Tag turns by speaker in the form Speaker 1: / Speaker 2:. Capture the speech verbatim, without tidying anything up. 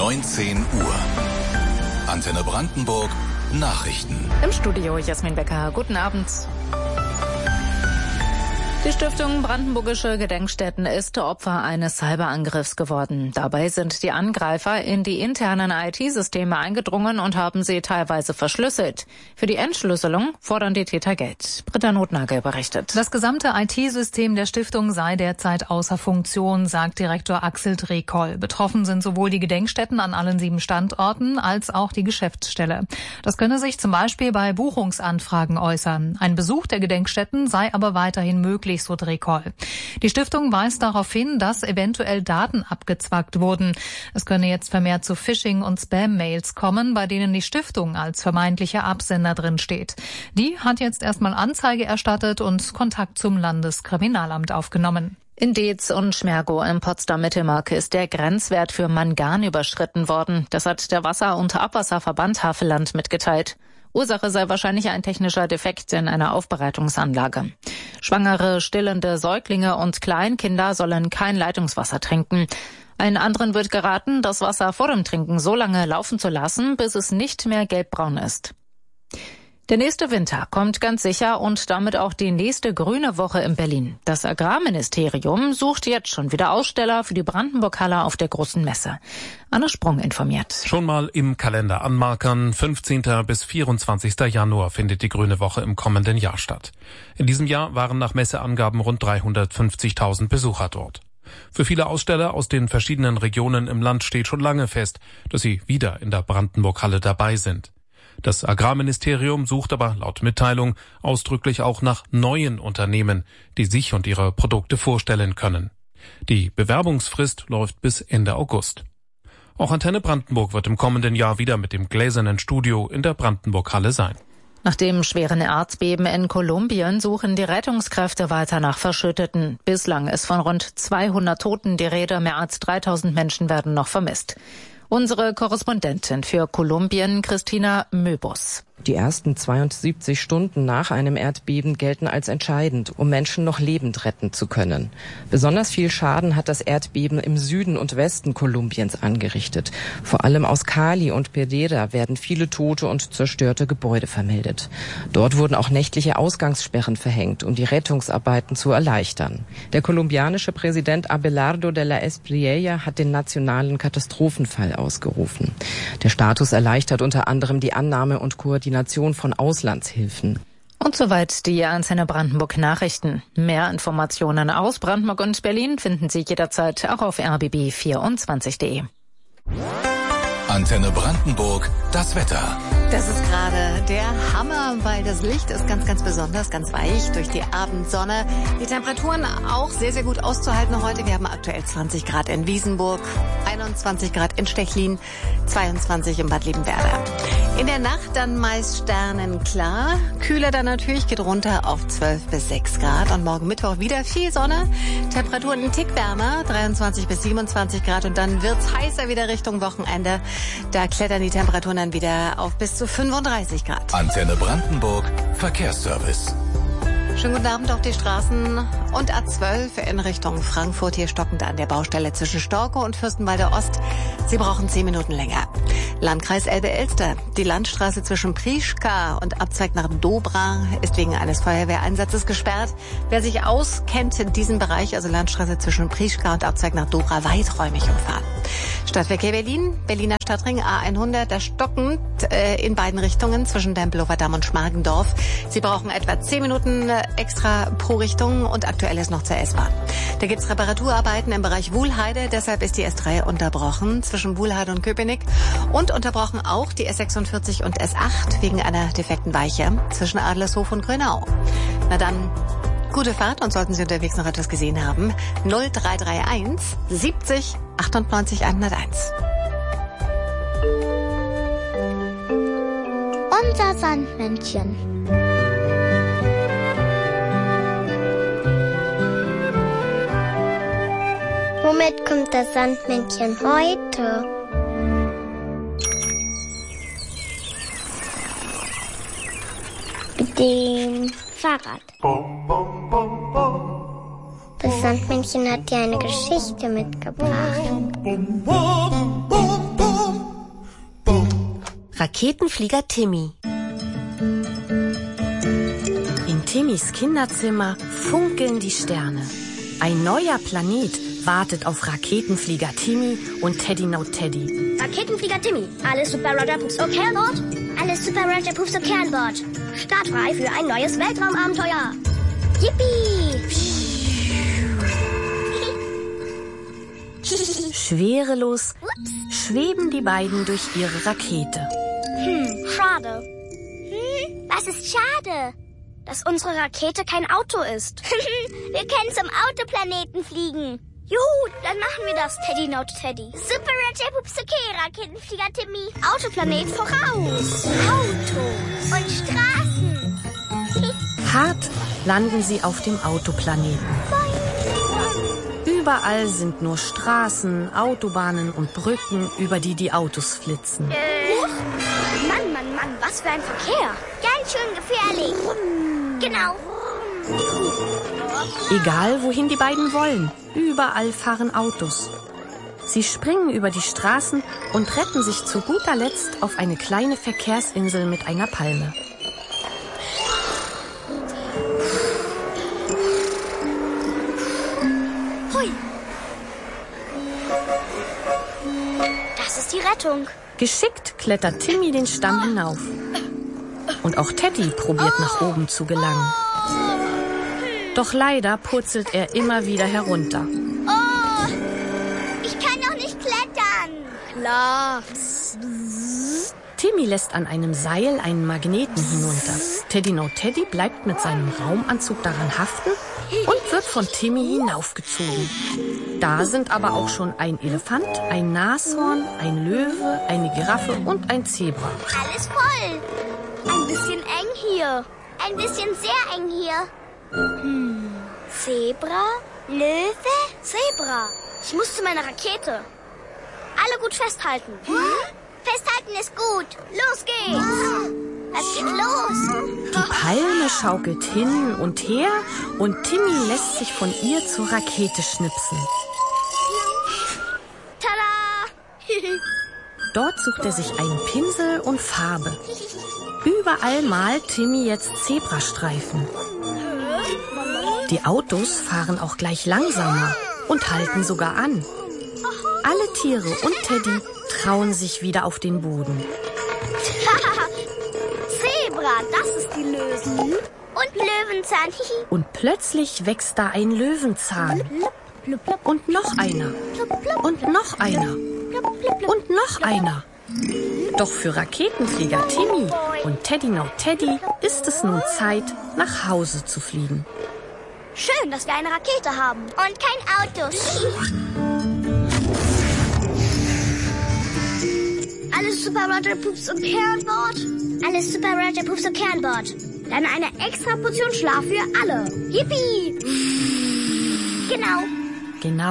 Speaker 1: neunzehn Uhr. Antenne Brandenburg Nachrichten.
Speaker 2: Im Studio Jasmin Becker. Guten Abend. Die Stiftung Brandenburgische Gedenkstätten ist Opfer eines Cyberangriffs geworden. Dabei sind die Angreifer in die internen I T-Systeme eingedrungen und haben sie teilweise verschlüsselt. Für die Entschlüsselung fordern die Täter Geld. Britta Notnagel berichtet.
Speaker 3: Das gesamte I T-System der Stiftung sei derzeit außer Funktion, sagt Direktor Axel Drekoll. Betroffen sind sowohl die Gedenkstätten an allen sieben Standorten als auch die Geschäftsstelle. Das könne sich zum Beispiel bei Buchungsanfragen äußern. Ein Besuch der Gedenkstätten sei aber weiterhin möglich, so Drekoll. Die Stiftung weist darauf hin, dass eventuell Daten abgezwackt wurden. Es könne jetzt vermehrt zu Phishing- und Spam-Mails kommen, bei denen die Stiftung als vermeintlicher Absender drin steht. Die hat jetzt erstmal Anzeige erstattet und Kontakt zum Landeskriminalamt aufgenommen.
Speaker 2: In Deetz und Schmergow im Potsdam-Mittelmark ist der Grenzwert für Mangan überschritten worden. Das hat der Wasser- und Abwasserverband Havelland mitgeteilt. Ursache sei wahrscheinlich ein technischer Defekt in einer Aufbereitungsanlage. Schwangere, stillende Säuglinge und Kleinkinder sollen kein Leitungswasser trinken. Allen anderen wird geraten, das Wasser vor dem Trinken so lange laufen zu lassen, bis es nicht mehr gelbbraun ist. Der nächste Winter kommt ganz sicher und damit auch die nächste grüne Woche in Berlin. Das Agrarministerium sucht jetzt schon wieder Aussteller für die Brandenburg-Halle auf der großen Messe. Anne Sprung informiert.
Speaker 4: Schon mal im Kalender anmarkern. fünfzehnten bis vierundzwanzigsten Januar findet die grüne Woche im kommenden Jahr statt. In diesem Jahr waren nach Messeangaben rund dreihundertfünfzigtausend Besucher dort. Für viele Aussteller aus den verschiedenen Regionen im Land steht schon lange fest, dass sie wieder in der Brandenburg-Halle dabei sind. Das Agrarministerium sucht aber laut Mitteilung ausdrücklich auch nach neuen Unternehmen, die sich und ihre Produkte vorstellen können. Die Bewerbungsfrist läuft bis Ende August. Auch Antenne Brandenburg wird im kommenden Jahr wieder mit dem gläsernen Studio in der Brandenburg-Halle sein.
Speaker 2: Nach dem schweren Erdbeben in Kolumbien suchen die Rettungskräfte weiter nach Verschütteten. Bislang ist von rund zweihundert Toten die Rede, mehr als dreitausend Menschen werden noch vermisst. Unsere Korrespondentin für Kolumbien, Christina Möbus.
Speaker 5: Die ersten zweiundsiebzig Stunden nach einem Erdbeben gelten als entscheidend, um Menschen noch lebend retten zu können. Besonders viel Schaden hat das Erdbeben im Süden und Westen Kolumbiens angerichtet. Vor allem aus Cali und Pereira werden viele tote und zerstörte Gebäude vermeldet. Dort wurden auch nächtliche Ausgangssperren verhängt, um die Rettungsarbeiten zu erleichtern. Der kolumbianische Präsident Abelardo de la Espriella hat den nationalen Katastrophenfall ausgerufen. Der Status erleichtert unter anderem die Annahme und Koordination von Auslandshilfen.
Speaker 2: Und soweit die Antenne Brandenburg Nachrichten. Mehr Informationen aus Brandenburg und Berlin finden Sie jederzeit auch auf r b b vierundzwanzig punkt de.
Speaker 1: Antenne Brandenburg, das Wetter.
Speaker 6: Das ist gerade der Hammer, weil das Licht ist ganz, ganz besonders, ganz weich durch die Abendsonne. Die Temperaturen auch sehr, sehr gut auszuhalten heute. Wir haben aktuell zwanzig Grad in Wiesenburg, einundzwanzig Grad in Stechlin, zweiundzwanzig in Bad Liebenwerda. In der Nacht dann meist sternenklar. Kühler dann natürlich, geht runter auf zwölf bis sechs Grad. Und morgen Mittwoch wieder viel Sonne. Temperaturen ein Tick wärmer, dreiundzwanzig bis siebenundzwanzig Grad. Und dann wird's heißer wieder Richtung Wochenende. Da klettern die Temperaturen dann wieder auf bis zu fünfunddreißig Grad.
Speaker 1: Antenne Brandenburg, Verkehrsservice.
Speaker 6: Schönen guten Abend auf die Straßen und A zwölf in Richtung Frankfurt. Hier stockend an der Baustelle zwischen Storkow und Fürstenwalde Ost. Sie brauchen zehn Minuten länger. Landkreis Elbe-Elster. Die Landstraße zwischen Prieschka und Abzweig nach Dobra ist wegen eines Feuerwehreinsatzes gesperrt. Wer sich auskennt in diesem Bereich, also Landstraße zwischen Prieschka und Abzweig nach Dobra, weiträumig umfahren. Stadtverkehr Berlin, Berliner Stadtring A hundert, da stockend äh, in beiden Richtungen zwischen Tempelhofer Damm und Schmargendorf. Sie brauchen etwa zehn Minuten äh, extra pro Richtung und aktuell ist noch zur S-Bahn. Da gibt's Reparaturarbeiten im Bereich Wuhlheide, deshalb ist die S drei unterbrochen zwischen Wuhlheide und Köpenick und unterbrochen auch die S sechsundvierzig und S acht wegen einer defekten Weiche zwischen Adlershof und Grönau. Na dann, gute Fahrt und sollten Sie unterwegs noch etwas gesehen haben, null drei drei eins siebzig achtundneunzig hunderteins.
Speaker 7: Unser Sandmännchen. Womit kommt das Sandmännchen heute? Mit dem Fahrrad. Das Sandmännchen hat dir eine Geschichte mitgebracht.
Speaker 8: Raketenflieger Timmy. In Timmys Kinderzimmer funkeln die Sterne. Ein neuer Planet wartet auf Raketenflieger Timmy und Teddy No Teddy.
Speaker 7: Raketenflieger Timmy, alles Super Roger Pups okay an Bord? Alles Super Roger Pups okay an Bord. Startfrei für ein neues Weltraumabenteuer. Yippie!
Speaker 8: Schwerelos schweben die beiden durch ihre Rakete.
Speaker 7: Hm, schade. Hm, was ist schade? Dass unsere Rakete kein Auto ist. Wir können zum Autoplaneten fliegen. Juhu, dann machen wir das, Teddy No Teddy. Super Roger Pups okay, Raketenflieger Timmy. Autoplanet voraus. Autos und Straßen.
Speaker 8: Hart landen sie auf dem Autoplaneten. Überall sind nur Straßen, Autobahnen und Brücken, über die die Autos flitzen.
Speaker 7: Äh. Mann, Mann, Mann, was für ein Verkehr. Ganz schön gefährlich. Genau.
Speaker 8: Egal, wohin die beiden wollen, überall fahren Autos. Sie springen über die Straßen und retten sich zu guter Letzt auf eine kleine Verkehrsinsel mit einer Palme.
Speaker 7: Hui. Das ist die Rettung.
Speaker 8: Geschickt klettert Timmy den Stamm hinauf. Und auch Teddy probiert oh. nach oben zu gelangen. Doch leider purzelt er immer wieder herunter.
Speaker 7: Oh, ich kann doch nicht klettern. Klar.
Speaker 8: Timmy lässt an einem Seil einen Magneten hinunter. Teddy No Teddy bleibt mit seinem Raumanzug daran haften und wird von Timmy hinaufgezogen. Da sind aber auch schon ein Elefant, ein Nashorn, ein Löwe, eine Giraffe und ein Zebra.
Speaker 7: Alles voll. Ein bisschen eng hier. Ein bisschen sehr eng hier. Hm. Zebra? Löwe? Zebra. Ich muss zu meiner Rakete. Alle gut festhalten. Hm? Festhalten ist gut. Los geht's. Was geht los?
Speaker 8: Die Palme schaukelt hin und her und Timmy lässt sich von ihr zur Rakete schnipsen.
Speaker 7: Tada!
Speaker 8: Dort sucht er sich einen Pinsel und Farbe. Überall malt Timmy jetzt Zebrastreifen. Die Autos fahren auch gleich langsamer und halten sogar an. Alle Tiere und Teddy trauen sich wieder auf den Boden.
Speaker 7: Zebra, das ist die Lösung. Und Löwenzahn.
Speaker 8: Und plötzlich wächst da ein Löwenzahn. Und noch einer. Und noch einer. Und noch einer. Doch für Raketenflieger Timmy und Teddy No Teddy ist es nun Zeit, nach Hause zu fliegen.
Speaker 7: Schön, dass wir eine Rakete haben. Und kein Auto. Alles Super Roger Pups okay an Bord? Alles Super Roger Pups okay an Bord. Dann eine extra Portion Schlaf für alle. Yippie! Genau.
Speaker 8: Genau.